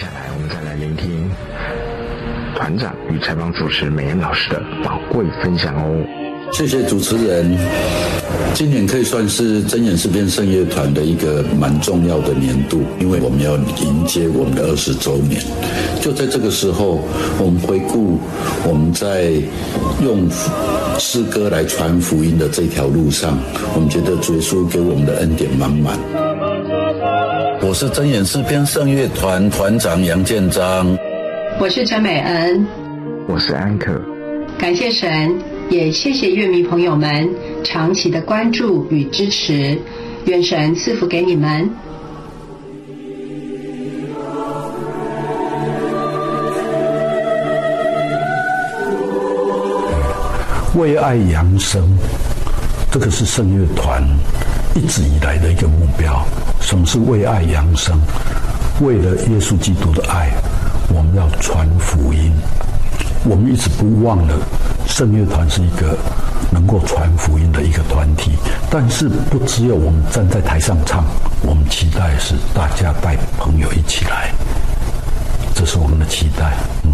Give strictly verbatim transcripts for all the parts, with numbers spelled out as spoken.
下来我们再来聆听团长与采访主持美妍老师的宝贵分享哦。 谢谢主持人。今年可以算是真言诗篇圣乐团的一个蛮重要的年度，因为我们要迎接我们的二十周年。就在这个时候，我们回顾我们在用诗歌来传福音的这条路上，我们觉得主耶稣给我们的恩典满满。我是真言诗篇圣乐团团长杨建章， 我是陈美恩， 我是安可。 感谢神，也谢谢乐迷朋友们长期的关注与支持，愿神赐福给你们。 为爱扬声，这个是圣乐团一直以来的一个目标。什么是为爱扬声？为了耶稣基督的爱，我们要传福音。我们一直不忘了，圣乐团是一个能够传福音的一个团体。但是不只有我们站在台上唱，我们期待是大家带朋友一起来，这是我们的期待。嗯。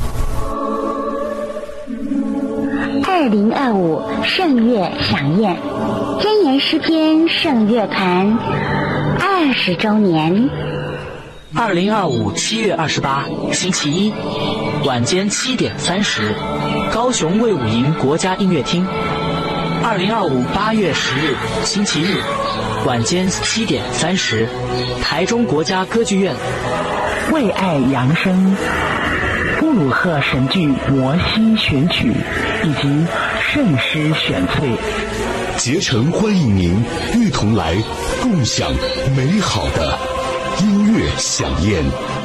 二零二五圣乐响宴，真言诗篇圣乐团二十周年。 二零二五七月二十八星期一晚间七点三十，高雄卫武营国家音乐厅。二零二五八月十日星期日晚间七点三十，台中国家歌剧院。 为爱扬声，布鲁赫神剧摩西选曲以及圣诗选粹， 竭诚欢迎您一同来共享美好的音乐飨宴。